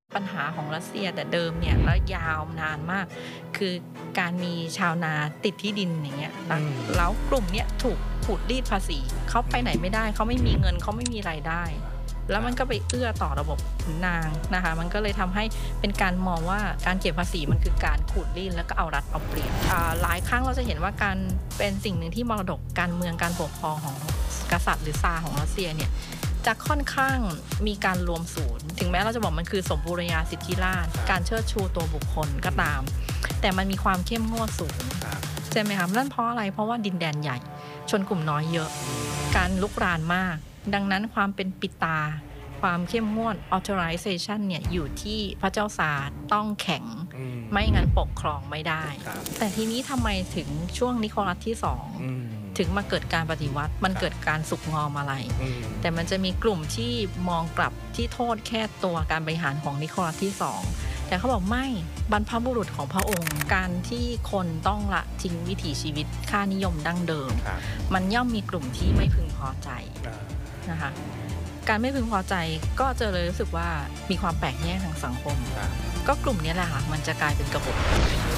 ปัญหาของรัสเซียแต่เดิมเนี่ยแล้วยาวนานมากคือการมีชาวนาติดที่ดินอย่างเงี้ยแล้วกลุ่มเนี้ยถูกขูดรีดภาษีเขาไปไหนไม่ได้เขาไม่มีเงินเขาไม่มีรายได้แล้วมันก็ไปเอื้อต่อระบบขุนนางนะคะมันก็เลยทำให้เป็นการมองว่าการเก็บภาษีมันคือการขูดรีดแล้วก็เอารัดเอาเปรียบหลายครั้งเราจะเห็นว่าการเป็นสิ่งหนึ่งที่มรดกการเมืองการปกครองของกษัตริย์หรือซาร์ของรัสเซียเนี่ยจะค่อนข้างมีการรวมศูนย์ถึงแม้เราจะบอกมันคือสมบูรณาสิทธิราชย์การเชิดชูตัวบุคคลก็ตามแต่มันมีความเข้มงวดสูงใช่ไหมคะนั่นเพราะอะไรเพราะว่าดินแดนใหญ่ชนกลุ่มน้อยเยอะการลุกรานมากดังนั้นความเป็นปิตาความเข้มงวด authorization เนี่ยอยู่ที่พระเจ้าซาร์ต้องแข็งไม่งั้นปกครองไม่ได้แต่ทีนี้ทำไมถึงช่วงนิโคลัสที่2ถึงมาเกิดการปฏิวัติมันเกิดการสุกงอมอะไรแต่มันจะมีกลุ่มที่มองกลับที่โทษแค่ตัวการบริหารของนิโคลัสที่2แต่เขาบอกไม่บรรพบุรุษของพระองค์การที่คนต้องละทิ้งวิถีชีวิตค่านิยมดั้งเดิมมันย่อมมีกลุ่มที่ไม่พึงพอใจนะคะการไม่พึงพอใจก็จะเลยรู้สึกว่ามีความแปลกแยกทางสังคมก็กลุ่มนี้แหละค่ะมันจะกลายเป็นกบฏ